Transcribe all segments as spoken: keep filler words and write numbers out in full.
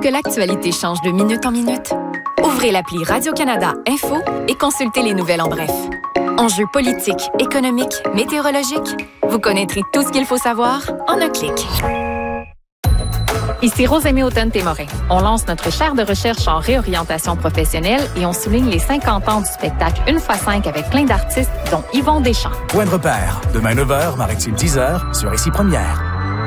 que l'actualité change de minute en minute? Ouvrez l'appli Radio-Canada Info et consultez les nouvelles en bref. Enjeux politiques, économiques, météorologiques, vous connaîtrez tout ce qu'il faut savoir en un clic. Ici Rosemée Automne-Témorin. On lance notre chaire de recherche en réorientation professionnelle et on souligne les cinquante ans du spectacle Une fois cinq avec plein d'artistes, dont Yvon Deschamps. Point de repère, demain neuf heures, Maritime dix heures, sur Ici Première.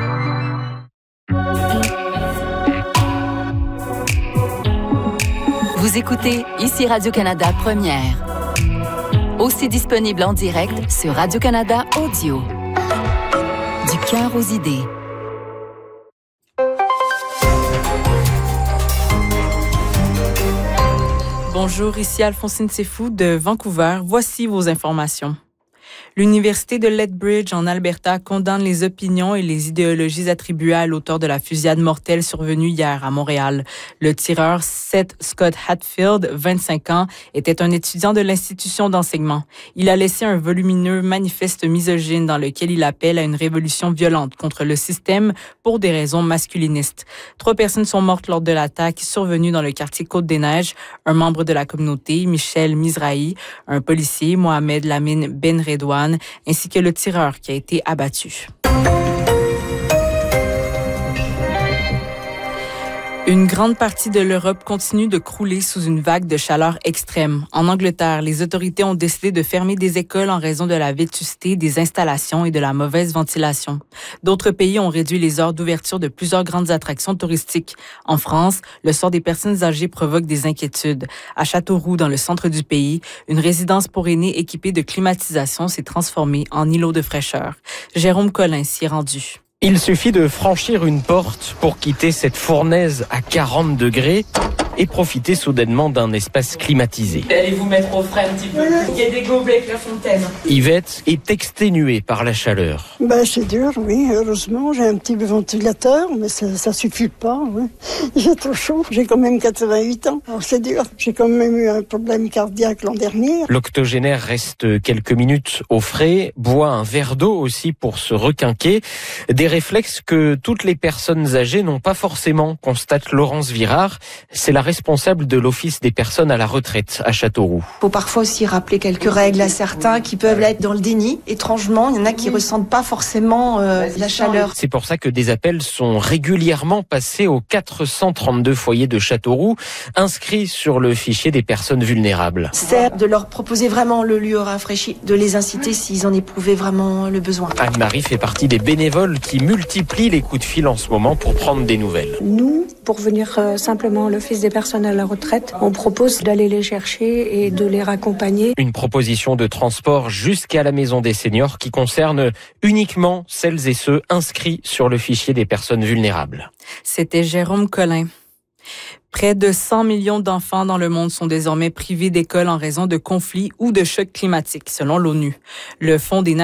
Vous écoutez Ici Radio-Canada Première. Aussi disponible en direct sur Radio-Canada Audio. Du cœur aux idées. Bonjour, ici Alphonsine Sefou de Vancouver. Voici vos informations. L'Université de Lethbridge en Alberta condamne les opinions et les idéologies attribuées à l'auteur de la fusillade mortelle survenue hier à Montréal. Le tireur Seth Scott Hatfield, vingt-cinq ans, était un étudiant de l'institution d'enseignement. Il a laissé un volumineux manifeste misogyne dans lequel il appelle à une révolution violente contre le système pour des raisons masculinistes. Trois personnes sont mortes lors de l'attaque survenue dans le quartier Côte-des-Neiges. Un membre de la communauté, Michel Mizrahi, un policier, Mohamed Lamine Benredouane, ainsi que le tireur qui a été abattu. Une grande partie de l'Europe continue de crouler sous une vague de chaleur extrême. En Angleterre, les autorités ont décidé de fermer des écoles en raison de la vétusté des installations et de la mauvaise ventilation. D'autres pays ont réduit les heures d'ouverture de plusieurs grandes attractions touristiques. En France, le sort des personnes âgées provoque des inquiétudes. À Châteauroux, dans le centre du pays, une résidence pour aînés équipée de climatisation s'est transformée en îlot de fraîcheur. Jérôme Collin s'y est rendu. Il suffit de franchir une porte pour quitter cette fournaise à quarante degrés et profiter soudainement d'un espace climatisé. Allez vous mettre au frais un petit peu. Il y a des gobelets avec la fontaine. Yvette est exténuée par la chaleur. Ben, c'est dur, oui. Heureusement, j'ai un petit ventilateur, mais ça, ça suffit pas. Oui. J'ai trop chaud. J'ai quand même quatre-vingt-huit ans. Alors, c'est dur. J'ai quand même eu un problème cardiaque l'an dernier. L'octogénaire reste quelques minutes au frais, boit un verre d'eau aussi pour se requinquer. Des réflexes que toutes les personnes âgées n'ont pas forcément, constate Laurence Virard. C'est la responsable de l'Office des personnes à la retraite à Châteauroux. Il faut parfois aussi rappeler quelques règles à certains qui peuvent être dans le déni. Étrangement, il y en a qui ressentent pas forcément euh, la chaleur. C'est pour ça que des appels sont régulièrement passés aux quatre cent trente-deux foyers de Châteauroux, inscrits sur le fichier des personnes vulnérables. C'est de leur proposer vraiment le lieu rafraîchi, de les inciter s'ils en éprouvaient vraiment le besoin. Anne-Marie fait partie des bénévoles qui multiplient les coups de fil en ce moment pour prendre des nouvelles. Nous, pour venir euh, simplement à l'Office des personnes à la retraite, on propose d'aller les chercher et de les raccompagner. Une proposition de transport jusqu'à la maison des seniors qui concerne uniquement celles et ceux inscrits sur le fichier des personnes vulnérables. C'était Jérôme Collin. Près de cent millions d'enfants dans le monde sont désormais privés d'école en raison de conflits ou de chocs climatiques, selon l'ONU. Le Fonds des